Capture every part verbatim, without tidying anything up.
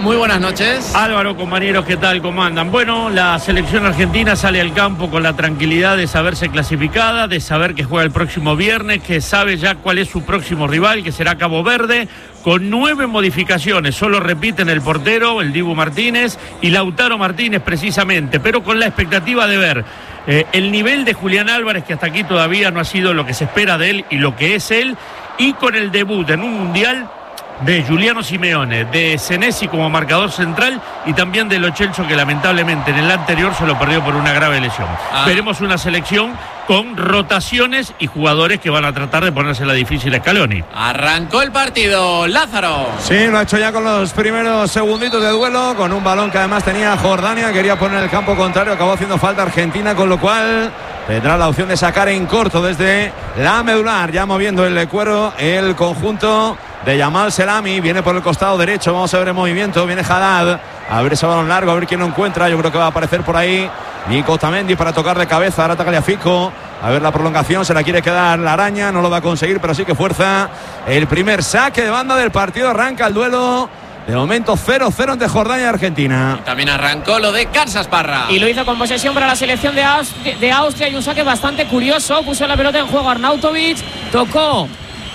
muy buenas noches. Álvaro, compañeros, ¿qué tal? ¿Cómo andan? Bueno, la selección argentina sale al campo con la tranquilidad de saberse clasificada, de saber que juega el próximo viernes, que sabe ya cuál es su próximo rival, que será Cabo Verde, con nueve modificaciones. Solo repiten el portero, el Dibu Martínez y Lautaro Martínez precisamente, pero con la expectativa de ver eh, el nivel de Julián Álvarez, que hasta aquí todavía no ha sido lo que se espera de él y lo que es él, y con el debut en un mundial de Giuliano Simeone, de Senesi como marcador central y también de Lo Celso, que lamentablemente en el anterior se lo perdió por una grave lesión. Ah. Veremos una selección con rotaciones y jugadores que van a tratar de ponérsela difícil a Scaloni. Arrancó el partido, Lázaro. Sí, lo ha hecho ya con los primeros segunditos de duelo, con un balón que además tenía Jordania, quería poner el campo contrario, acabó haciendo falta Argentina, con lo cual tendrá la opción de sacar en corto desde la medular, ya moviendo el cuero el conjunto de Yamal Selami. Viene por el costado derecho, vamos a ver el movimiento, viene Haddad a ver ese balón largo, a ver quién lo encuentra. Yo creo que va a aparecer por ahí Nico Otamendi para tocar de cabeza. Ahora Tagliafico, a ver la prolongación, se la quiere quedar la araña, no lo va a conseguir, pero sí que fuerza el primer saque de banda del partido. Arranca el duelo, de momento cero cero entre Jordania y Argentina. Y también arrancó lo de Karsas Parra. Y lo hizo con posesión para la selección de, Aust de Austria, y un saque bastante curioso. Puso la pelota en juego Arnautovic, tocó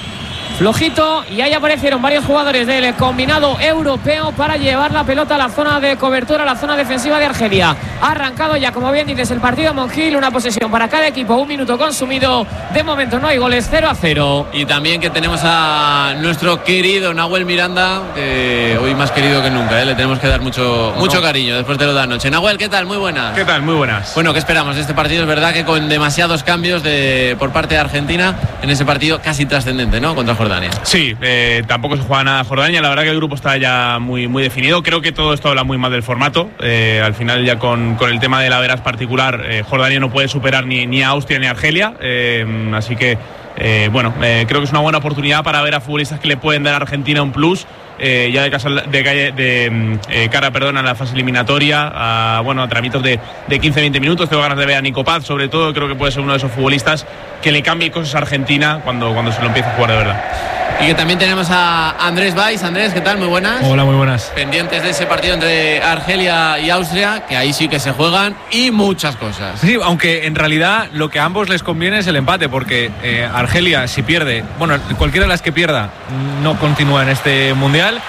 flojito y ahí aparecieron varios jugadores del combinado europeo para llevar la pelota a la zona de cobertura, a la zona defensiva de Argelia. Ha arrancado ya, como bien dices, el partido Monjil, una posesión para cada equipo, un minuto consumido. De momento no hay goles, cero a cero. Y también que tenemos a nuestro querido Nahuel Miranda, que hoy más querido que nunca, ¿eh? Le tenemos que dar mucho, mucho cariño después de lo de anoche. Nahuel, ¿qué tal? Muy buenas. ¿Qué tal? Muy buenas. Bueno, ¿qué esperamos de este partido? Es verdad que con demasiados cambios de, por parte de Argentina en ese partido casi trascendente, ¿no? Contra Jordania. Sí, eh, tampoco se juega nada Jordania. La verdad que el grupo está ya muy, muy definido. Creo que todo esto habla muy mal del formato. Eh, al final ya con, con el tema de la veras particular, eh, Jordania no puede superar ni, ni a Austria ni a Argelia. Eh, así que, eh, bueno, eh, creo que es una buena oportunidad para ver a futbolistas que le pueden dar a Argentina un plus. Eh, ya de, casa, de, de, de eh, cara perdón, a la fase eliminatoria, a, bueno, a tramitos de, de quince a veinte minutos. Tengo ganas de ver a Nico Paz, sobre todo. Creo que puede ser uno de esos futbolistas que le cambie cosas a Argentina cuando, cuando se lo empiece a jugar de verdad. Y que también tenemos a Andrés Valls. Andrés, ¿qué tal? Muy buenas. Hola, muy buenas. Pendientes de ese partido entre Argelia y Austria, que ahí sí que se juegan y muchas cosas. Sí, aunque en realidad lo que a ambos les conviene es el empate, porque eh, Argelia, si pierde, bueno, cualquiera de las que pierda no continúa en este mundial.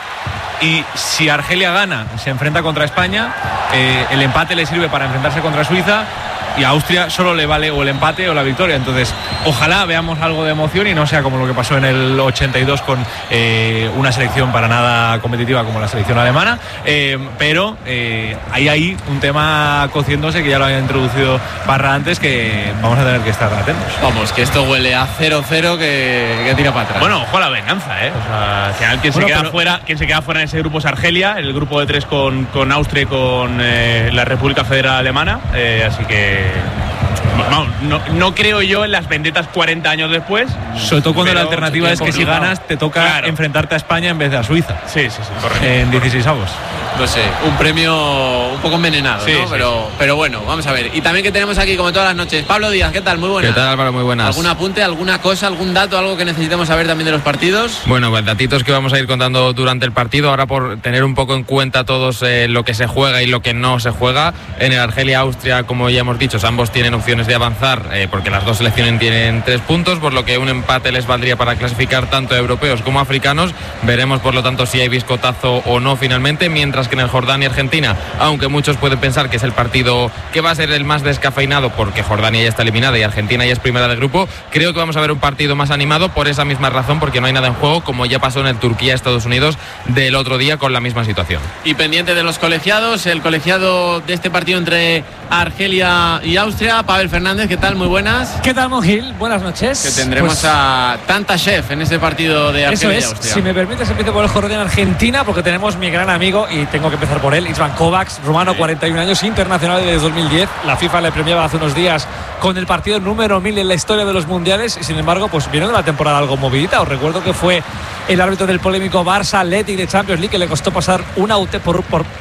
Y si Argelia gana, se enfrenta contra España, eh, el empate le sirve para enfrentarse contra Suiza, y a Austria solo le vale o el empate o la victoria. Entonces, ojalá veamos algo de emoción y no sea como lo que pasó en el ochenta y dos con eh, una selección para nada competitiva como la selección alemana. Eh, pero eh, hay ahí un tema cociéndose, que ya lo había introducido Parra antes, que vamos a tener que estar atentos. Vamos, que esto huele a cero cero que, que tira para atrás. Bueno, ojo a la venganza, ¿eh? O sea, al final quien, bueno, se queda pero... fuera, quien se queda fuera en ese grupo es Argelia, el grupo de tres con, con Austria y con eh, la República Federal Alemana. Eh, así que Vamos, no, no creo yo en las vendetas cuarenta años después. Sobre todo cuando la alternativa es que si ganas te toca claro. enfrentarte a España en vez de a Suiza. Sí, sí, sí, correcto. En dieciséis avos. No sé, un premio un poco envenenado, sí, ¿no? Sí, pero, sí. pero bueno, vamos a ver. Y también que tenemos aquí, como todas las noches, Pablo Díaz, ¿qué tal? Muy buenas. ¿Qué tal, Álvaro? Muy buenas. ¿Algún apunte, alguna cosa, algún dato, algo que necesitemos saber también de los partidos? Bueno, pues datitos que vamos a ir contando durante el partido. Ahora, por tener un poco en cuenta todos eh, lo que se juega y lo que no se juega. En el Argelia-Austria, como ya hemos dicho, ambos tienen opciones de avanzar, eh, porque las dos selecciones tienen tres puntos, por lo que un empate les valdría para clasificar tanto a europeos como a africanos. Veremos, por lo tanto, si hay biscotazo o no finalmente, mientras que en el Jordania-Argentina, aunque muchos pueden pensar que es el partido que va a ser el más descafeinado porque Jordania ya está eliminada y Argentina ya es primera del grupo, creo que vamos a ver un partido más animado por esa misma razón, porque no hay nada en juego, como ya pasó en el Turquía-Estados Unidos del otro día con la misma situación. Y pendiente de los colegiados, el colegiado de este partido entre Argelia y Austria, Pavel Fernández, ¿qué tal? Muy buenas. ¿Qué tal, Monjil? Buenas noches. Que tendremos pues, a Tanta Chef en este partido de Argelia eso es. y Austria. Si me permites, empiezo por el Jordania-Argentina, porque tenemos mi gran amigo, y tengo que empezar por él, István Kovacs, rumano, cuarenta y un años, internacional desde dos mil diez. La FIFA le premiaba hace unos días con el partido número mil en la historia de los mundiales, y sin embargo, pues viene de una temporada algo movidita. Os recuerdo que fue el árbitro del polémico Barça Athletic de Champions League, que le costó pasar una por, por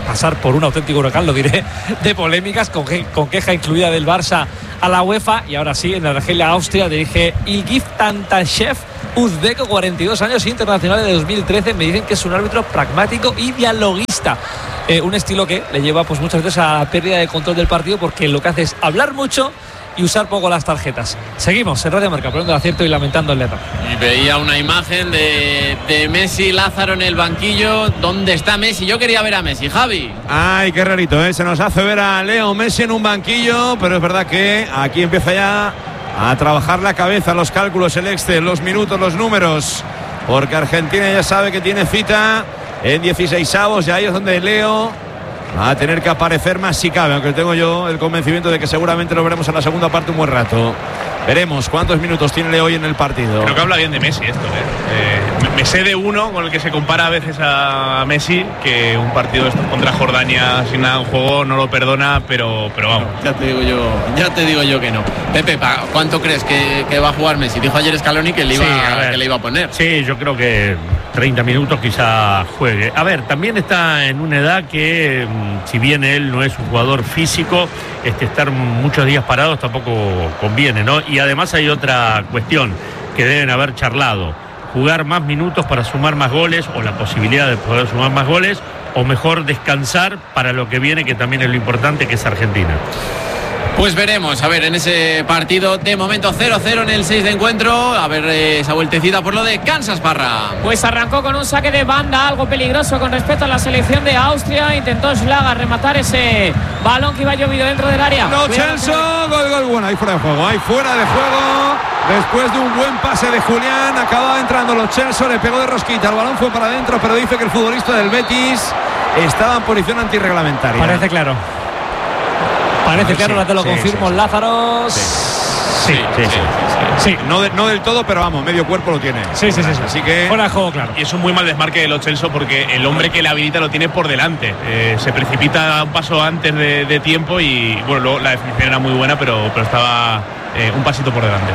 pasar por un auténtico huracán, lo diré, de polémicas, con, con queja incluida del Barça a la UEFA. Y ahora sí, en Argelia, Austria, dirige Ilgiz Tantashev, uzbeco, cuarenta y dos años, internacional de dos mil trece. Me dicen que es un árbitro pragmático y dialoguista. Eh, un estilo que le lleva pues muchas veces a la pérdida de control del partido, porque lo que hace es hablar mucho y usar poco las tarjetas. Seguimos en Radio Marca, poniendo el acierto y lamentando el error. Y veía una imagen de, de Messi, Lázaro en el banquillo. ¿Dónde está Messi? Yo quería ver a Messi, Javi. Ay, qué rarito, ¿eh? Se nos hace ver a Leo Messi en un banquillo, pero es verdad que aquí empieza ya a trabajar la cabeza, los cálculos, el Excel, los minutos, los números, porque Argentina ya sabe que tiene cita en dieciseisavos y ahí es donde Leo va a tener que aparecer más si cabe, aunque tengo yo el convencimiento de que seguramente lo veremos en la segunda parte un buen rato. Veremos cuántos minutos tiene Leo hoy en el partido. Creo que habla bien de Messi esto, ¿eh? Eh, me sé de uno con el que se compara a veces a Messi, que un partido contra Jordania sin nada en juego no lo perdona, pero, pero vamos. Ya te digo yo, ya te digo yo que no. Pepe, ¿cuánto crees que, que va a jugar Messi? Dijo ayer Scaloni que le iba, sí, a ver, que le iba a poner. Sí, yo creo que treinta minutos quizá juegue. A ver, también está en una edad que, si bien él no es un jugador físico, este, estar muchos días parados tampoco conviene, ¿no? Y además hay otra cuestión que deben haber charlado: jugar más minutos para sumar más goles, o la posibilidad de poder sumar más goles, o mejor descansar para lo que viene, que también es lo importante, que es Argentina. Pues veremos, a ver, en ese partido de momento cero cero en el seis de encuentro, a ver eh, esa vueltecita por lo de Kansas, Parra. Pues arrancó con un saque de banda, algo peligroso con respecto a la selección de Austria. Intentó Schlager rematar ese balón que iba llovido dentro del área. No, Chelsea, gol, gol, bueno, ahí fuera de juego, ahí fuera de juego. Después de un buen pase de Julián, acababa entrando los Chelsea, le pegó de rosquita, el balón fue para adentro, pero dice que el futbolista del Betis estaba en posición antirreglamentaria. Parece claro. Parece claro, ahora sí, te lo sí, confirmo, sí, sí. Lázaro. Sí. Sí, sí, sí, sí, sí. sí. No, de, no del todo, pero vamos, medio cuerpo lo tiene. Sí, sí, sí, sí. Así que fuera de juego, claro. Y es un muy mal desmarque de los Chelsea, porque el hombre que le habilita lo tiene por delante. Eh, se precipita un paso antes de, de tiempo y bueno, luego la definición era muy buena, pero, pero estaba eh, un pasito por delante.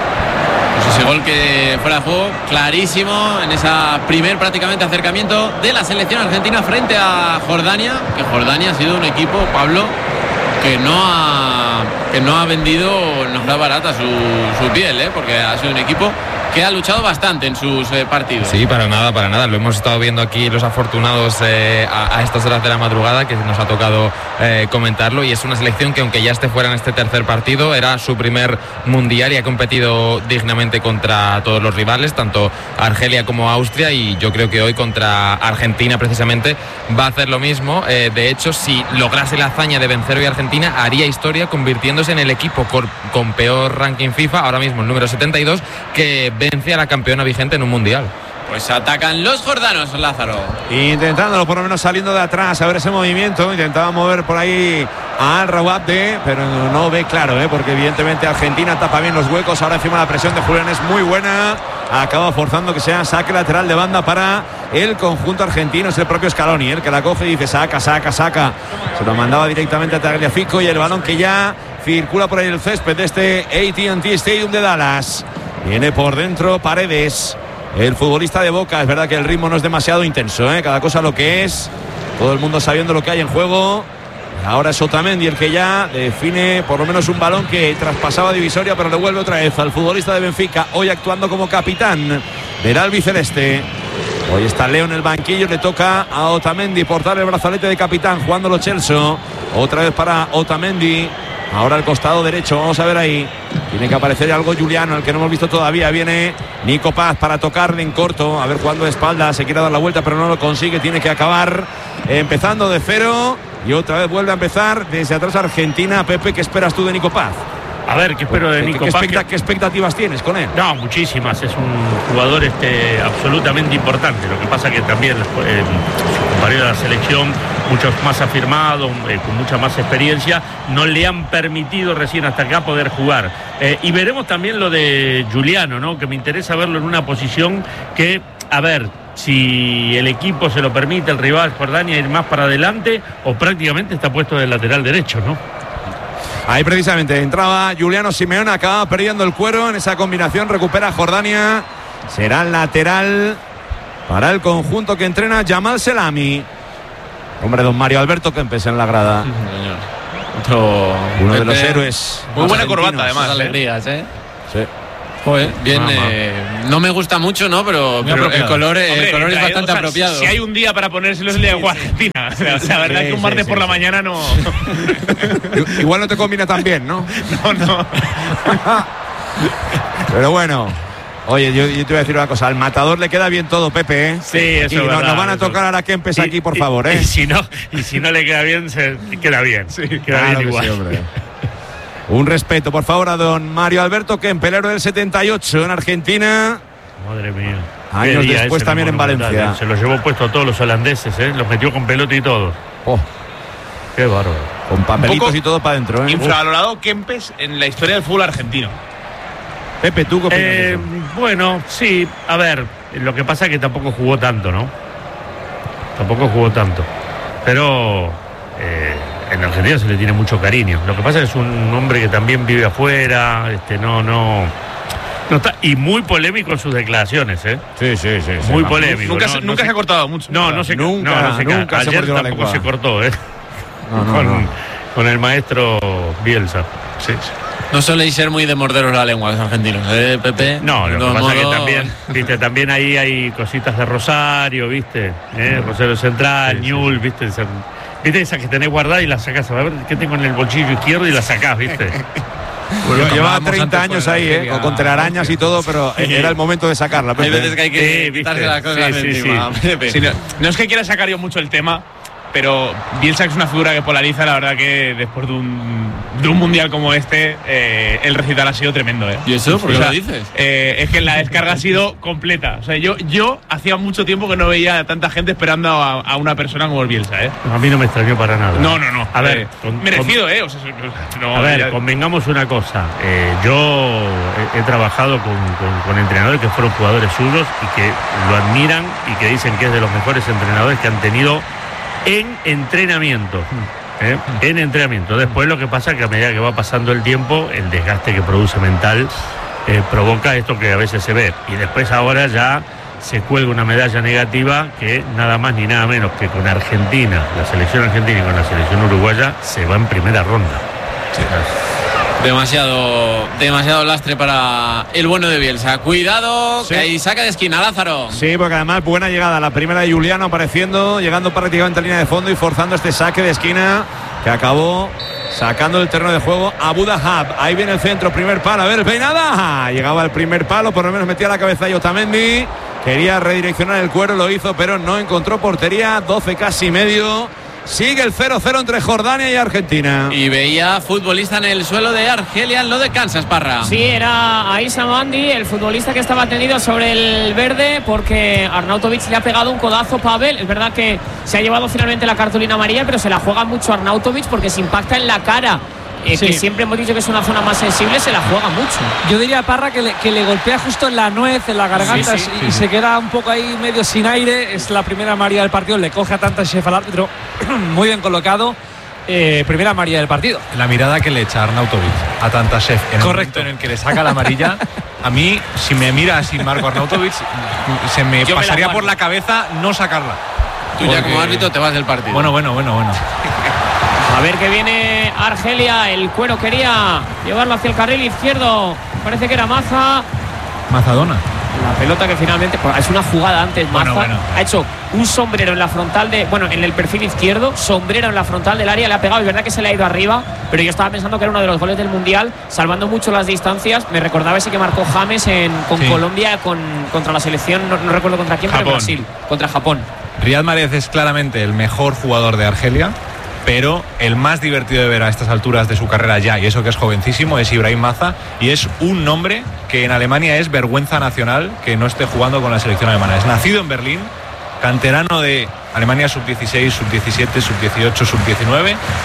Pues ese gol que fuera de juego, clarísimo, en esa primer prácticamente acercamiento de la selección argentina frente a Jordania, que Jordania ha sido un equipo, Pablo, que no ha que no ha vendido nada barata su, su piel, ¿eh? Porque ha sido un equipo que ha luchado bastante en sus eh, partidos. Sí, para nada, para nada. Lo hemos estado viendo aquí los afortunados eh, a, a estas horas de la madrugada, que nos ha tocado eh, comentarlo, y es una selección que, aunque ya esté fuera en este tercer partido, era su primer mundial y ha competido dignamente contra todos los rivales, tanto Argelia como Austria, y yo creo que hoy contra Argentina precisamente va a hacer lo mismo. Eh, de hecho, si lograse la hazaña de vencer hoy a Argentina, haría historia convirtiéndose en el equipo con, con peor ranking FIFA, ahora mismo el número setenta y dos, que vence a la campeona vigente en un mundial. Pues atacan los jordanos, Lázaro. Intentándolo, por lo menos saliendo de atrás, a ver ese movimiento. Intentaba mover por ahí a Al-Rawabde, pero no ve claro, ¿eh? Porque evidentemente Argentina tapa bien los huecos. Ahora encima la presión de Julián es muy buena. Acaba forzando que sea saque lateral de banda para el conjunto argentino. Es el propio Scaloni, ¿eh? El que la coge y dice saca, saca, saca. Se lo mandaba directamente a Tagliafico, y el balón que ya circula por ahí el césped de este A T and T Stadium de Dallas. Viene por dentro Paredes, el futbolista de Boca. Es verdad que el ritmo no es demasiado intenso, ¿eh? Cada cosa lo que es, todo el mundo sabiendo lo que hay en juego. Ahora es Otamendi el que ya define por lo menos un balón que traspasaba divisoria, pero devuelve otra vez al futbolista de Benfica, hoy actuando como capitán del albiceleste. Hoy está Leo en el banquillo, le toca a Otamendi portar el brazalete de capitán, jugando los Chelsea. Otra vez para Otamendi. Ahora al costado derecho, vamos a ver ahí. Tiene que aparecer algo Juliano, el que no hemos visto todavía. Viene Nico Paz para tocarle en corto. A ver, jugando de espalda, se quiere dar la vuelta, pero no lo consigue. Tiene que acabar empezando de cero. Y otra vez vuelve a empezar desde atrás Argentina. Pepe, ¿qué esperas tú de Nico Paz? A ver, ¿qué espero de Nico ¿Qué, Paz? qué, expecta, ¿Qué expectativas tienes con él? No, muchísimas. Es un jugador este, absolutamente importante. Lo que pasa que también eh, su compañero de la selección, muchos más afirmados, eh, con mucha más experiencia, no le han permitido recién hasta acá poder jugar. Eh, y veremos también lo de Juliano, ¿no? Que me interesa verlo en una posición que, a ver, si el equipo se lo permite, el rival Jordania, ir más para adelante, o prácticamente está puesto de lateral derecho, ¿no? Ahí precisamente entraba Juliano Simeone, acaba perdiendo el cuero en esa combinación, recupera Jordania, será lateral para el conjunto que entrena Jamal Selami. Hombre, don Mario Alberto Kempes en la grada. Otro Uno de Pepe, los héroes. Muy buena argentinos. corbata, además. Esas ¿eh? alegrías, ¿eh? Sí. Joder, bien. Mamá. Eh, no me gusta mucho, ¿no? Pero, pero el apropiado. color, el Hombre, color es trae- bastante o sea, apropiado. Si hay un día para ponérselo es el día de Argentina. O sea, la verdad Sí, es que un sí, martes sí, por la sí. mañana no. Igual no te combina tan bien, ¿no? No, no. Pero bueno. Oye, yo, yo te voy a decir una cosa. Al matador le queda bien todo, Pepe, ¿eh? Sí, eso Aquí, es no- verdad, Nos van a eso. tocar ahora Kempes Y- aquí, por y- favor, ¿eh? Y si no, y si no le queda bien, se queda bien. queda Claro bien que igual. sí, hombre. Un respeto, por favor, a don Mario Alberto Kempes, el héroe del setenta y ocho en Argentina. Madre mía. Años Qué día después ese también en monumental, Valencia. ¿eh? Se los llevó puesto a todos los holandeses, ¿eh? Los metió con pelota y todo. Oh, Qué bárbaro. con papelitos poco y todo para adentro, ¿eh? Infravalorado Kempes en la historia del fútbol argentino. Pepe, ¿tú qué opinas de Eh, eso? bueno, sí, a ver, lo que pasa es que tampoco jugó tanto, ¿no? Tampoco jugó tanto. Pero eh, en Argentina se le tiene mucho cariño. Lo que pasa es que es un hombre que también vive afuera, este, no, no. No está, y muy polémico en sus declaraciones, ¿eh? Sí, sí, sí. sí, Muy vamos. polémico. Nunca, no, se, no nunca se- se ha cortado mucho. No, no se Nunca, no, no se nunca se Ayer mordió la tampoco lengua. se cortó, ¿eh? No, no, con, no. con el maestro Bielsa. Sí, sí. No soléis ser muy de morderos la lengua los argentinos, ¿eh, Pepe? No, lo De que pasa es que modo- también, viste, también ahí hay cositas de Rosario, viste, ¿eh? Rosario Central, Ñul, viste, esa- viste esas que tenés guardadas y las sacás, a ver qué tengo en el bolsillo izquierdo y las sacás, viste. Yo llevaba hablábamos treinta antes años con ahí, ¿eh? Argelia, Con, con telarañas y todo, pero era el momento de sacarla, Hay Pepe. veces que hay que Sí, quitarse viste. las cosas Sí, sí, encima, Pepe. Sí, no, no es que quiera sacar yo mucho el tema, pero Bielsa es una figura que polariza. La verdad que después de un, de un mundial como este, eh, el recital ha sido tremendo. ¿eh? ¿Y eso? ¿Por qué O sea, lo dices? eh, es que la descarga ha sido completa. O sea, yo, yo hacía mucho tiempo que no veía a tanta gente esperando a, a una persona como el Bielsa. ¿eh? A mí no me extrañó para nada. No, no, no. A ver, Eh, con- merecido, ¿eh? O sea, no, A ver, ya- convengamos una cosa. Eh, yo he, he trabajado con, con- con entrenadores que fueron jugadores suyos y que lo admiran y que dicen que es de los mejores entrenadores que han tenido en entrenamiento. ¿eh? En entrenamiento. Después lo que pasa es que a medida que va pasando el tiempo, el desgaste que produce mental eh, provoca esto que a veces se ve. Y después ahora ya se cuelga una medalla negativa que nada más ni nada menos que con Argentina, la selección argentina y con la selección uruguaya se va en primera ronda. Demasiado, demasiado lastre para el bueno de Bielsa. Cuidado, Sí. que ahí saca de esquina Lázaro. Sí, porque además buena llegada. La primera de Juliano apareciendo, llegando prácticamente a línea de fondo y forzando este saque de esquina que acabó sacando el terreno de juego a Budahab. Ahí viene el centro, primer palo. A ver, peinada. Llegaba el primer palo, por lo menos metía la cabeza de Otamendi. Quería redireccionar el cuero, lo hizo, pero no encontró portería. doce casi medio. Sigue el cero cero entre Jordania y Argentina. Y veía futbolista en el suelo de Argelia, en lo de Kansas, Parra. Sí, era Aissa Mandi, el futbolista que estaba tendido sobre el verde, porque Arnautovic le ha pegado un codazo a Pavel. Es verdad que se ha llevado finalmente la cartulina amarilla, pero se la juega mucho Arnautovic porque se impacta en la cara, eh, Sí. que siempre hemos dicho que es una zona más sensible, se la juega mucho. Yo diría, Parra, que le, que le golpea justo en la nuez, en la garganta, Sí, sí, y, y se queda un poco ahí medio sin aire. Es la primera amarilla del partido, le coge a tanta chef al árbitro, muy bien colocado. Eh, primera amarilla del partido. La mirada que le echa Arnautovic a Tantashev en el Correcto. momento en el que le saca la amarilla, a mí, si me mira así Marco Arnautovic, se me Yo me la pasaría guardo. por la cabeza no sacarla. Tú ya Porque- como árbitro te vas del partido. Bueno, bueno, bueno, bueno. A ver que viene Argelia, el cuero quería llevarlo hacia el carril izquierdo, parece que era Maza. Mazadona. La pelota que finalmente, pues, es una jugada antes, Maza Bueno, bueno. ha hecho un sombrero en la frontal de, bueno, en el perfil izquierdo, sombrero en la frontal del área, le ha pegado, es verdad que se le ha ido arriba, pero yo estaba pensando que era uno de los goles del Mundial, salvando mucho las distancias. Me recordaba ese que marcó James en, con Sí. Colombia, con, contra la selección, no, no recuerdo contra quién, pero Japón. Brasil, contra Japón. Riyad Mahrez es claramente el mejor jugador de Argelia, pero el más divertido de ver a estas alturas de su carrera ya, y eso que es jovencísimo, es Ibrahim Maza, y es un nombre que en Alemania es vergüenza nacional que no esté jugando con la selección alemana. Es nacido en Berlín, canterano de Alemania sub dieciséis, sub diecisiete, sub dieciocho, sub diecinueve,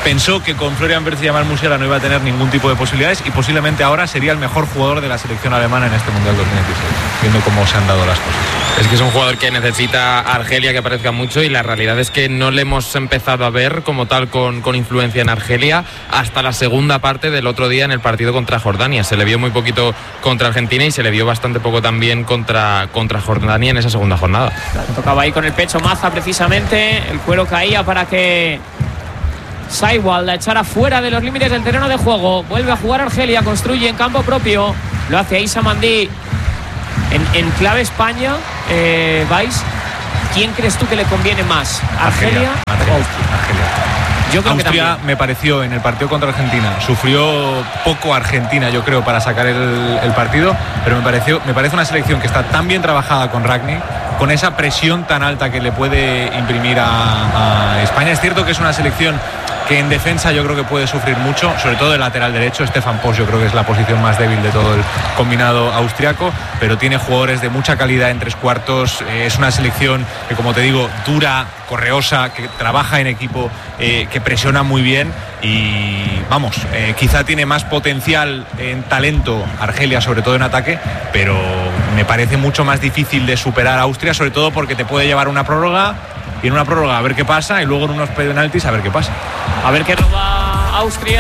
pensó que con Florian Wirtz y Jamal Musiala no iba a tener ningún tipo de posibilidades y posiblemente ahora sería el mejor jugador de la selección alemana en este Mundial dos mil veintiséis, viendo cómo se han dado las cosas. Es que es un jugador que necesita a Argelia que aparezca mucho y la realidad es que no le hemos empezado a ver como tal con, con influencia en Argelia hasta la segunda parte del otro día en el partido contra Jordania. Se le vio muy poquito contra Argentina y se le vio bastante poco también contra, contra Jordania en esa segunda jornada. Claro, tocaba ahí con el pecho Maza precisamente, el cuero caía para que Saiwal la echara fuera de los límites del terreno de juego. Vuelve a jugar Argelia, construye en campo propio, lo hace Aissa Mandi. En, en clave España, eh, vais, ¿quién crees tú que le conviene más? ¿Argelia, Argelia o Austria? Argelia. Yo creo Austria que también. me pareció en el partido contra Argentina, sufrió poco Argentina, yo creo, para sacar el, el partido, pero me pareció, me parece una selección que está tan bien trabajada con Ragnick, con esa presión tan alta que le puede imprimir a, a España. Es cierto que es una selección que en defensa yo creo que puede sufrir mucho, sobre todo el lateral derecho. Stefan Posch yo creo que es la posición más débil de todo el combinado austriaco, pero tiene jugadores de mucha calidad en tres cuartos. Eh, es una selección que, como te digo, dura, correosa, que trabaja en equipo, eh, que presiona muy bien y vamos, eh, quizá tiene más potencial en talento Argelia, sobre todo en ataque, pero me parece mucho más difícil de superar a Austria, sobre todo porque te puede llevar una prórroga y en una prórroga a ver qué pasa y luego en unos penaltis a ver qué pasa. A ver qué roba Austria.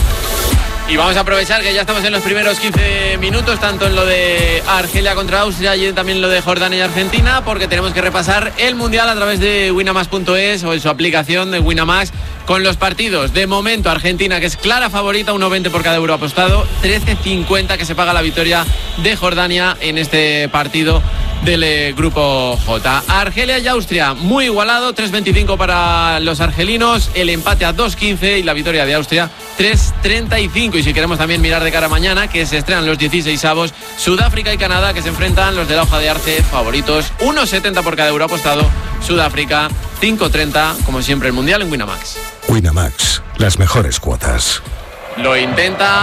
Y vamos a aprovechar que ya estamos en los primeros quince minutos, tanto en lo de Argelia contra Austria y también en lo de Jordania y Argentina, porque tenemos que repasar el Mundial a través de winamax punto es o en su aplicación de Winamax con los partidos. De momento, Argentina, que es clara favorita, uno veinte por cada euro apostado, trece cincuenta que se paga la victoria de Jordania en este partido del eh, grupo J. Argelia y Austria, muy igualado, tres veinticinco para los argelinos, el empate a dos quince y la victoria de Austria tres treinta y cinco. Y si queremos también mirar de cara a mañana, que se estrenan los dieciseisavos, Sudáfrica y Canadá, que se enfrentan los de la hoja de Arce, favoritos, uno setenta por cada euro apostado, Sudáfrica cinco treinta, como siempre el Mundial en Winamax. Winamax, las mejores cuotas. Lo intenta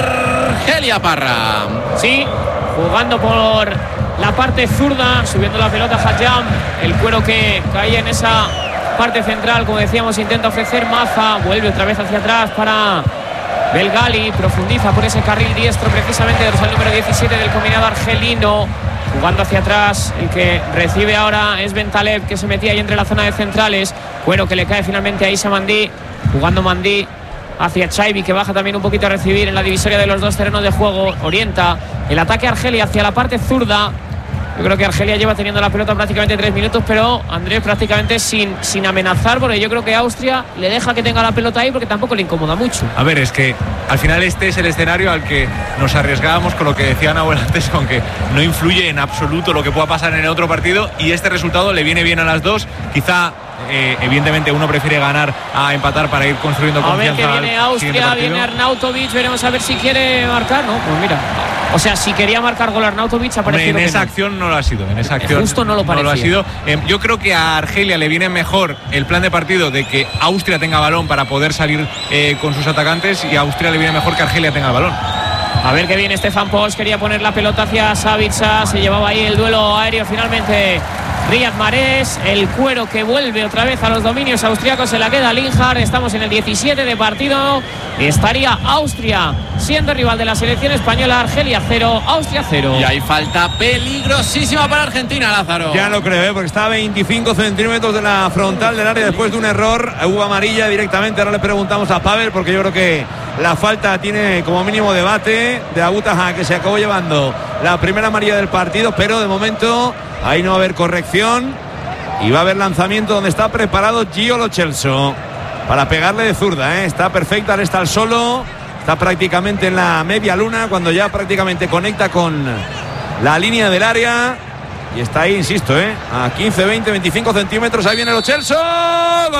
Argelia Parra. Sí, jugando por la parte zurda, subiendo la pelota Hadjam, el cuero que caía en esa parte central, como decíamos, intenta ofrecer Maza, vuelve otra vez hacia atrás para Belgali, profundiza por ese carril diestro, precisamente el número diecisiete del combinado argelino, jugando hacia atrás. El que recibe ahora es Bentaleb, que se metía ahí entre la zona de centrales, cuero que le cae finalmente a Aissa Mandi, jugando Mandi hacia Chaibi, que baja también un poquito a recibir en la divisoria de los dos terrenos de juego, orienta el ataque Argelia hacia la parte zurda. Yo creo que Argelia lleva teniendo la pelota prácticamente tres minutos, pero Andrés prácticamente sin, sin amenazar, porque yo creo que Austria le deja que tenga la pelota ahí porque tampoco le incomoda mucho. A ver, es que al final este es el escenario al que nos arriesgábamos con lo que decía Nahuel antes, aunque no influye en absoluto lo que pueda pasar en el otro partido, y este resultado le viene bien a las dos. Quizá eh, evidentemente uno prefiere ganar a empatar para ir construyendo confianza. A ver que viene Austria, viene Arnautovic, veremos a ver si quiere marcar, ¿no? Pues mira, o sea, si quería marcar gol Arnautovic, ha parecido en esa no. acción no lo ha sido, en esa acción justo no lo, no lo ha sido. Eh, yo creo que a Argelia le viene mejor el plan de partido de que Austria tenga balón para poder salir eh, con sus atacantes, y a Austria le viene mejor que Argelia tenga el balón. A ver que viene Stefan Posch, quería poner la pelota hacia Savitsa, se llevaba ahí el duelo aéreo finalmente Riyad Mahrez, el cuero que vuelve otra vez a los dominios austriacos, se la queda Linhart. Estamos en el diecisiete de partido, estaría Austria siendo rival de la selección española. Argelia cero, Austria cero. Y hay falta peligrosísima para Argentina, Lázaro. Ya lo creo, ¿eh? Porque está a veinticinco centímetros de la frontal del área después de un error. Hubo amarilla directamente. Ahora le preguntamos a Pavel, porque yo creo que la falta tiene como mínimo debate de Abutaha, que se acabó llevando la primera amarilla del partido, pero de momento ahí no va a haber corrección y va a haber lanzamiento donde está preparado Gio Lo Celso para pegarle de zurda, ¿eh? Está perfecta, ahora está al solo, está prácticamente en la media luna, cuando ya prácticamente conecta con la línea del área, y está ahí, insisto, ¿eh? A quince, veinte, veinticinco centímetros. Ahí viene Lo Celso. ¡Gol!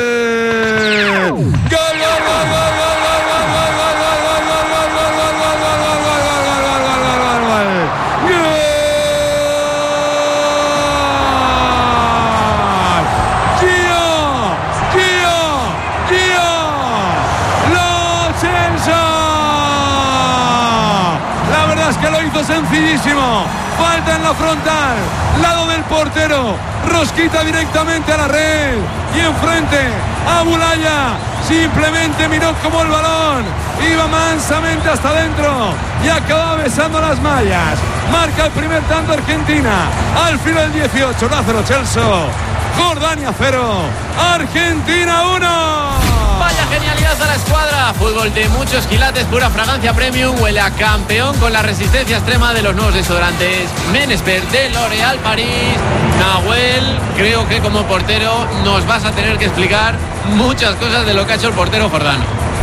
¡Gol, gol, gol, gol, gol, gol! Sencillísimo, falta en la frontal, lado del portero, rosquita directamente a la red y enfrente a Bulaya, simplemente miró como el balón iba mansamente hasta adentro y acaba besando las mallas. Marca el primer tanto Argentina al final del dieciocho. Lázaro Celso, Jordania cero, Argentina uno. Vaya genialidad a la escuadra. Fútbol de muchos quilates, pura fragancia premium. Huele a campeón con la resistencia extrema de los nuevos desodorantes Menespert de L'Oréal París. Nahuel, creo que como portero nos vas a tener que explicar muchas cosas de lo que ha hecho el portero jordano.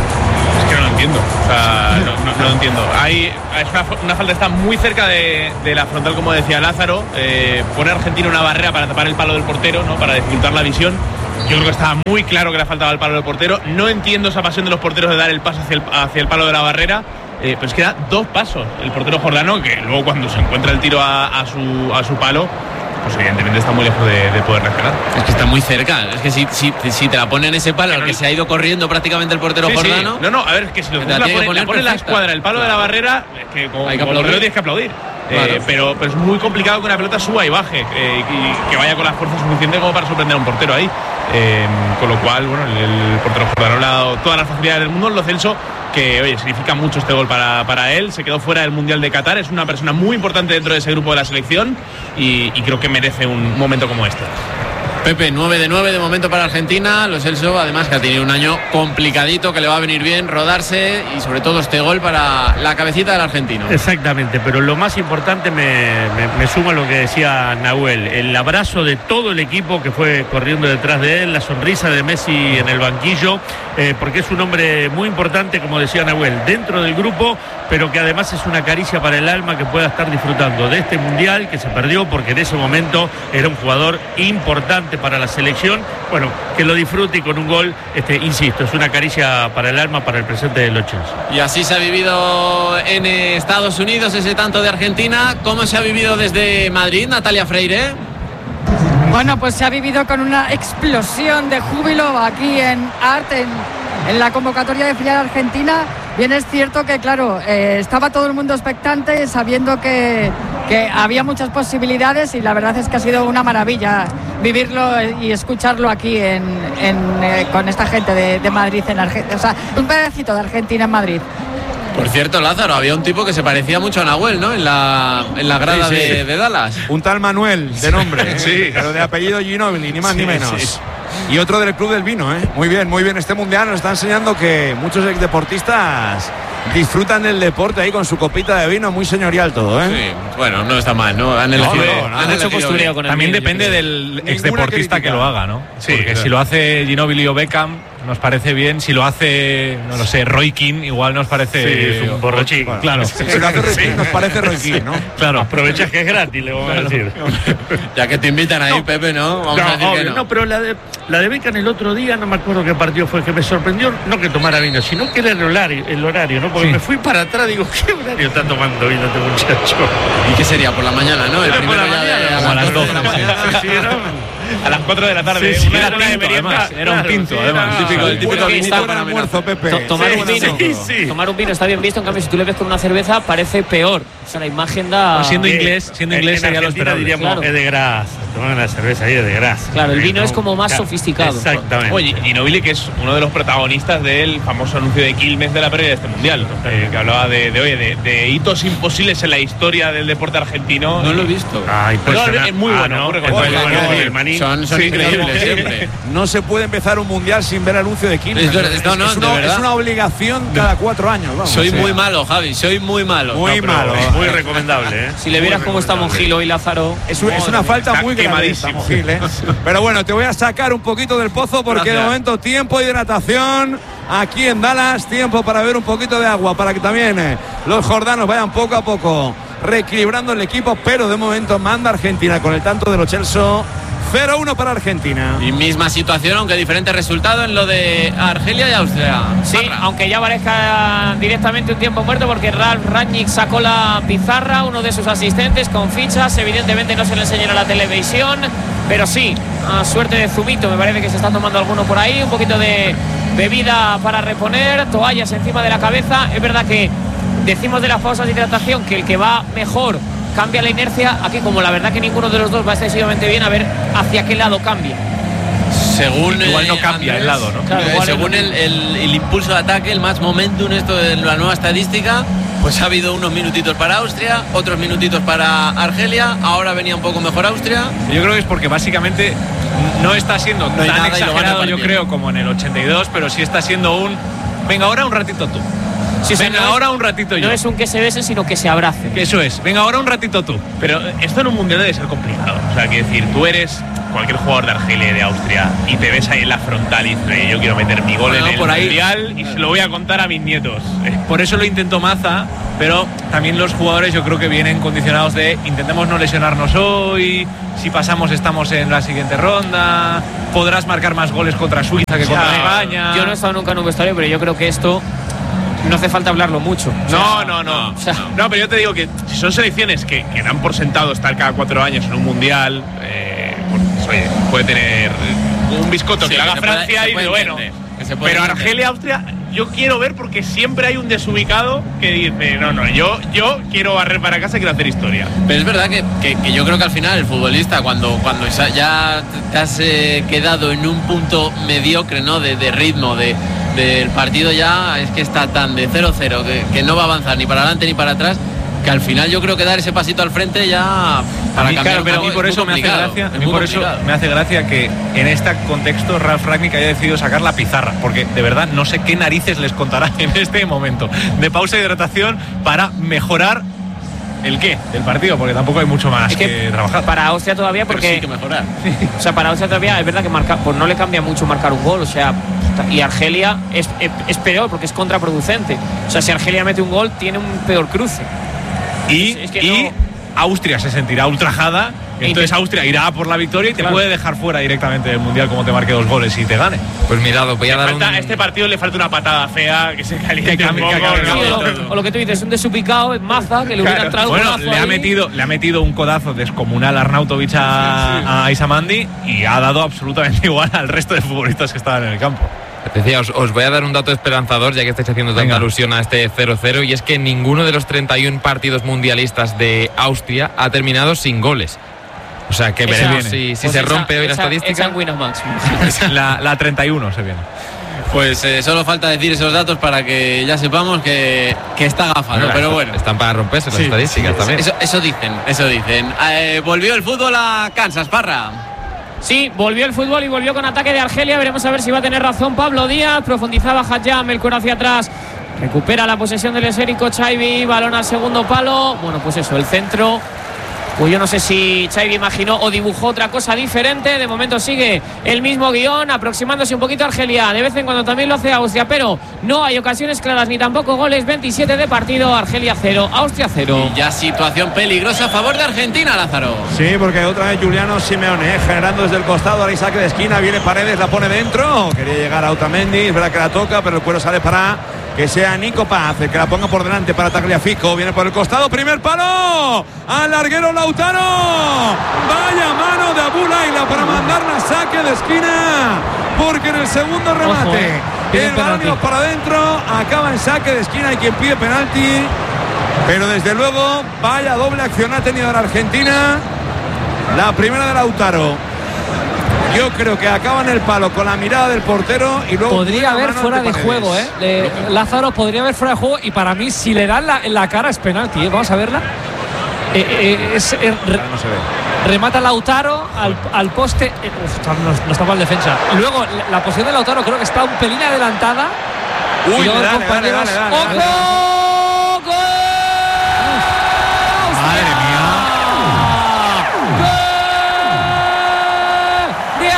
Es que no lo entiendo. O sea, no, no, no lo entiendo. Hay es una, una falta, está muy cerca de, de la frontal, como decía Lázaro. Eh, pone a Argentina una barrera para tapar el palo del portero, ¿no? Para dificultar la visión. Yo creo que estaba muy claro que le faltaba el palo del portero. No entiendo esa pasión de los porteros de dar el paso hacia el, hacia el palo de la barrera. Eh, pero es que da dos pasos el portero jordano, que luego cuando se encuentra el tiro a, a, su, a su palo, pues evidentemente está muy lejos de, de poder reaccionar. Es que está muy cerca. Es que si, si, si te la ponen ese palo, al que se ha ido corriendo prácticamente el portero sí, jordano. Sí. No, no, a ver, es que si lo la, la pone, pone, la, pone la escuadra, el palo claro. de la barrera, es que como, Hay que como portero tienes que aplaudir. Claro. Eh, pero, pero es muy complicado que una pelota suba y baje, eh, y que vaya con la fuerza suficiente como para sorprender a un portero ahí. Eh, con lo cual, bueno, el, el portero jordano le ha dado todas las facilidades del mundo. Lo Celso, que oye, significa mucho este gol para, para él. Se quedó fuera del Mundial de Qatar. Es una persona muy importante dentro de ese grupo de la selección y, y creo que merece un momento como este. Pepe, nueve de nueve de momento para Argentina. Lo Celso, además, que ha tenido un año complicadito, que le va a venir bien rodarse y sobre todo este gol para la cabecita del argentino. Exactamente, pero lo más importante me, me, me suma a lo que decía Nahuel, el abrazo de todo el equipo que fue corriendo detrás de él, la sonrisa de Messi en el banquillo, eh, porque es un hombre muy importante, como decía Nahuel, dentro del grupo, pero que además es una caricia para el alma que pueda estar disfrutando de este Mundial que se perdió porque en ese momento era un jugador importante para la selección. Bueno, que lo disfrute y con un gol, este, insisto, es una caricia para el alma, para el presente de los Chelsea. Y así se ha vivido en Estados Unidos ese tanto de Argentina. ¿Cómo se ha vivido desde Madrid, Natalia Freire? Bueno, pues se ha vivido con una explosión de júbilo aquí en Art, en, en la convocatoria de filial argentina. Bien es cierto que, claro, eh, estaba todo el mundo expectante, sabiendo que, que había muchas posibilidades, y la verdad es que ha sido una maravilla vivirlo y escucharlo aquí en, en, eh, con esta gente de, de Madrid en Argentina. O sea, un pedacito de Argentina en Madrid. Por cierto, Lázaro, había un tipo que se parecía mucho a Nahuel, ¿no? En la, en la grada sí, sí. De, de Dallas. Un tal Manuel, de nombre, ¿eh? Sí, pero de apellido Ginóbili, ni más sí, ni menos. Sí. Y otro del Club del Vino, ¿eh? Muy bien, muy bien. Este mundial nos está enseñando que muchos exdeportistas disfrutan del deporte ahí con su copita de vino, muy señorial todo, ¿eh? Sí, bueno, no está mal, ¿no? Han elegido, no, no, han no, hecho postureo con el También vino, depende del exdeportista que lo haga, ¿no? Sí, porque claro. Si lo hace Ginóbili o Beckham, nos parece bien. Si lo hace, no lo sé, Roy Keane, igual nos parece sí, es un borrachín. Bueno, claro. Si lo hace Roy Keane, nos parece Roy Keane, ¿no? Claro, aprovechas que es gratis, le vamos claro. a decir. Ya que te invitan ahí, no, Pepe, ¿no? Vamos no, a decir obvio, que no. no, pero la de, la de Beckham el otro día, no me acuerdo qué partido fue, que me sorprendió, no que tomara vino, sino que era el horario, el horario, ¿no? Porque sí. me fui para atrás, digo, ¿qué horario está tomando vino este muchacho? ¿Y qué sería? ¿Por la mañana, no? El Era primero por la ya mañana, de, a, a las las doce de la mañana. Sí, era, a las cuatro de la tarde. Sí, sí, una, era una tinto, de merienda, además, era un claro, tinto, sí, además. Era, típico, el típico bueno, vinito está para almuerzo, Pepe. To tomar, sí, un vino, sí, sí. tomar un vino está bien visto, en cambio si tú le ves con una cerveza parece peor. O sea, la imagen da... Pues siendo Eh, inglés, siendo en- inglés en sería lo Argentina esperable. diríamos, Claro. es de grasa, tomar una cerveza ahí es de grasa. Claro, el vino No, es como más claro, sofisticado. Exactamente. Oye, Ginóbili, que es uno de los protagonistas del famoso anuncio de Quilmes de la previa de este mundial, eh, que hablaba de, de, oye, de, de hitos imposibles en la historia del deporte argentino. No lo he visto. Ay, pues No, suena- es muy bueno, ah, no, muy es recomendable. muy bueno, Oye, el maní. Son, son Sí, increíbles sí. siempre. No se puede empezar un mundial sin ver anuncio de Quilmes. Es verdad, no, no, es, de una, verdad. es una obligación cada cuatro años. Vamos. Soy Sí. muy malo, Javi, soy muy malo. Muy No, pero malo. Muy recomendable, ¿eh? Si le vieras Muy cómo está recomendable. Monjilo y Lázaro... Es, un- es una falta está muy grave, quemadísimo. esta, Gil, ¿eh? Pero bueno, te voy a sacar un poquito del pozo porque Gracias. de momento tiempo de hidratación aquí en Dallas, tiempo para ver un poquito de agua, para que también eh, los jordanos vayan poco a poco reequilibrando el equipo, pero de momento manda Argentina con el tanto de Lo Celso. cero uno para Argentina. Y misma situación, aunque diferente resultado en lo de Argelia y Austria. Sí, Parra. aunque ya parezca directamente un tiempo muerto, porque Ralf Rangnick sacó la pizarra, uno de sus asistentes con fichas, evidentemente no se le enseñará a la televisión, pero sí, a suerte de zumito, me parece que se está tomando alguno por ahí, un poquito de bebida para reponer, toallas encima de la cabeza. Es verdad que decimos de las pausas de hidratación que el que va mejor cambia la inercia. Aquí, como la verdad que ninguno de los dos va excesivamente bien, a ver hacia qué lado cambia. según igual no eh, cambia Andrés, el lado, ¿no? Claro, eh, según el, el, el impulso de ataque, el más momentum, esto de la nueva estadística, pues ha habido unos minutitos para Austria, otros minutitos para Argelia, ahora venía un poco mejor Austria. Yo creo que es porque básicamente no está siendo no tan exagerado, yo bien. creo, como en el ochenta y dos, pero sí está siendo un venga ahora un ratito tú. Sí, venga no ahora es, un ratito yo. No es un que se besen, sino que se abracen. Eso es, venga ahora un ratito tú. Pero esto en un mundial debe ser complicado. O sea, que decir, tú eres cualquier jugador de Argelia y de Austria y te ves ahí en la frontal y dices, yo quiero meter mi gol Bueno, en el por ahí, mundial y se lo voy a contar a mis nietos. Por eso lo intentó Maza, pero también los jugadores yo creo que vienen condicionados de intentemos no lesionarnos hoy, si pasamos estamos en la siguiente ronda, podrás marcar más goles contra Suiza que O sea, contra España. Yo no he estado nunca en un vestuario, pero yo creo que esto no hace falta hablarlo mucho. O sea, No, no, no. o sea, No, pero yo te digo que si son selecciones que, que dan por sentado estar cada cuatro años en un mundial, eh, pues, oye, puede tener un biscoto Sí, que le que haga se puede- Francia se y puede dice, bueno. entender, que se puede Pero entender. Argelia, Austria, yo quiero ver porque siempre hay un desubicado que dice, no, no, yo, yo quiero barrer para casa y quiero hacer historia. Pero es verdad que, que, que yo creo que al final el futbolista, cuando, cuando ya te has eh, quedado en un punto mediocre, ¿no? de, de ritmo, de del partido, ya es que está tan de cero cero que, que no va a avanzar ni para adelante ni para atrás, que al final yo creo que dar ese pasito al frente ya para a mí, cambiar claro, un pero a cambio mí por es eso muy me hace complicado, gracia, es a mí muy por eso complicado. me hace gracia que en este contexto Ralf Rangnick haya decidido sacar la pizarra, porque de verdad no sé qué narices les contará en este momento de pausa y hidratación para mejorar el qué del partido, porque tampoco hay mucho más es que, que trabajar. para Austria todavía, Pero porque sí que mejorar. o sea, para Austria todavía es verdad que marca, pues no le cambia mucho marcar un gol, o sea, y Argelia es, es, es peor porque es contraproducente. O sea, si Argelia mete un gol tiene un peor cruce. Y, Es que y no- Austria se sentirá ultrajada, entonces Intent- Austria irá por la victoria y te Claro. puede dejar fuera directamente del Mundial como te marque dos goles y te gane. Pues mirad, voy a Le dar un... falta- a este partido le falta una patada fea, que se caliente Que cambie, un que poco, cambie, ¿no? que Sí, cambie. o, lo, o lo que tú dices, un desubicado en Maza que le hubiera Claro. entrado un Bueno, golazo le ha, ahí. metido, le ha metido un codazo descomunal a Arnautovic a, a Isamandi y ha dado absolutamente igual al resto de futbolistas que estaban en el campo. Decía, os, os voy a dar un dato esperanzador, ya que estáis haciendo tanta Venga. alusión a este cero cero, y es que ninguno de los treinta y uno partidos mundialistas de Austria ha terminado sin goles. O sea, que Esa- veremos viene. si, si Pues se esa- rompe hoy la esa- estadística. esa en Winamax. La, la treinta y uno se viene. Pues eh, solo falta decir esos datos para que ya sepamos que, que está gafa, ¿no? Pero bueno. Están para romperse las Sí, estadísticas sí, también. Eso, eso dicen, eso dicen. Eh, volvió el fútbol a Kansas, Parra. Sí, volvió el fútbol y volvió con ataque de Argelia. Veremos a ver si va a tener razón Pablo Díaz. Profundizaba Hadjam, el cuero hacia atrás. Recupera la posesión del esférico Chaibi. Balón al segundo palo. Bueno, pues eso, el centro. Pues yo no sé si Chaibi imaginó o dibujó otra cosa diferente. De momento sigue el mismo guión, aproximándose un poquito a Argelia. De vez en cuando también lo hace Austria, pero no hay ocasiones claras ni tampoco goles. veintisiete de partido, Argelia cero, Austria cero. Y ya situación peligrosa a favor de Argentina, Lázaro. Sí, porque otra vez Giuliano Simeone, eh, generando desde el costado, ahora saque de esquina, viene Paredes, la pone dentro. Quería llegar a Otamendi, es verdad que la toca, pero el cuero sale para que sea Nico Paz, el que la ponga por delante para Tagliafico. Viene por el costado, primer palo, al larguero Lautaro. Vaya mano de Abu Laila para mandarla a saque de esquina, porque en el segundo remate Ojo, eh. Pide el balón penalti. iba para adentro, acaba en saque de esquina y quien pide penalti. Pero desde luego, vaya doble acción ha tenido la Argentina. La primera de Lautaro. Yo creo que acaba en el palo con la mirada del portero y luego Podría buena haber mano fuera ante de Paredes. juego, ¿eh? Le- Lázaro podría haber fuera de juego y para mí, si le dan la, en la cara, es penalti, ¿eh? Vamos a verla. Eh, eh, es, eh, re- Ahora no se ve. remata Lautaro al, al poste. eh, uf, está- no, no está mal defensa. Luego, la, la posición de Lautaro creo que está un pelín adelantada. Uy, Cuidado, dale, dale, compañeros. dale, dale, dale. ¡Ojo! ¡Gol! Madre mía. ¡Gol! De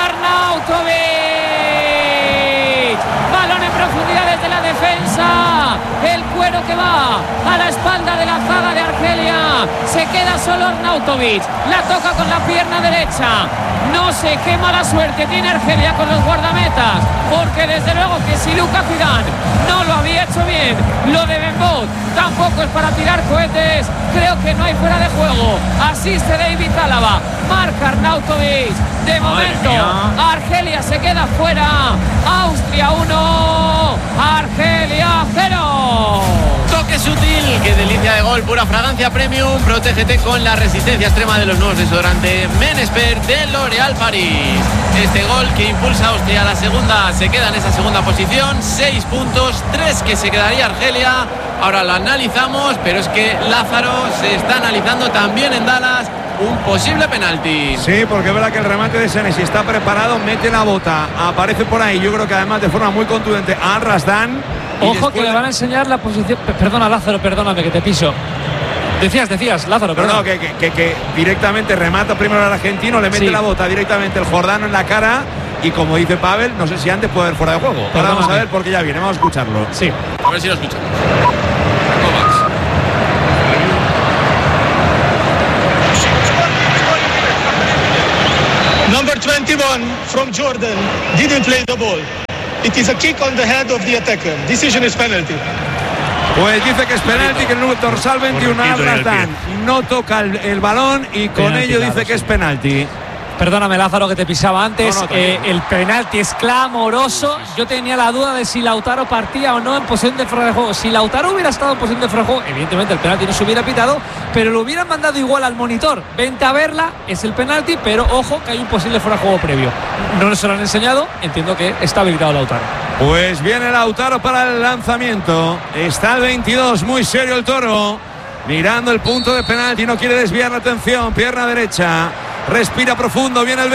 Arnautovic. Balón en profundidad desde la defensa. El cuero que va a la espalda de la zaga de Argelia. Se queda solo Arnautovic. La toca con la pierna derecha. No sé qué mala suerte tiene Argelia con los guardametas, porque desde luego que si Luka Zidane no lo había hecho bien, lo de Benbout tampoco es para tirar cohetes. Creo que no hay fuera de juego. Asiste David Álava, marca Arnautovic. De momento, Argelia se queda fuera. Austria uno, Argelia cero. Toque sutil qué delicia de gol, pura fragancia premium. Protégete con la resistencia extrema de los nuevos desodorantes Menesper de L'Oréal París. Este gol que impulsa a Austria a la segunda se queda en esa segunda posición. Seis puntos, tres que se quedaría Argelia. Ahora lo analizamos, pero es que Lázaro se está analizando también en Dallas un posible penalti. Sí, porque es verdad que el remate de Senesi está preparado, mete la bota, aparece por ahí, yo creo que además de forma muy contundente a Rasdan. Ojo después... que le van a enseñar la posición. Perdona, Lázaro, perdóname que te piso. Decías, decías, Lázaro, pero perdón. no, que, que, que directamente remata primero al argentino, le mete Sí. la bota directamente el jordano en la cara y como dice Pavel, no sé si antes puede haber fuera de juego. Ahora Perdóname. vamos a ver porque ya viene, vamos a escucharlo. Sí. A ver si lo escuchamos. Number twenty-one from Jordan didn't play the ball. It is a kick on the head of the attacker. Decision is penalty. Pues dice que es penalti, que el número dorsal veintiuno Rasdan no toca el, el balón y con Penalti, ello claro, dice que sí. es penalti. Perdóname, Lázaro, que te pisaba antes. No, no, eh, el penalti es clamoroso. Yo tenía la duda de si Lautaro partía o no en posición de fuera de juego. Si Lautaro hubiera estado en posición de fuera de juego, evidentemente el penalti no se hubiera pitado, pero lo hubieran mandado igual al monitor. Vente a verla, es el penalti, pero ojo que hay un posible fuera de juego previo. No se lo han enseñado, entiendo que está habilitado Lautaro. Pues viene Lautaro para el lanzamiento. Está el veintidós, muy serio el Toro. Mirando el punto de penalti, no quiere desviar la atención. Pierna derecha, respira profundo, viene el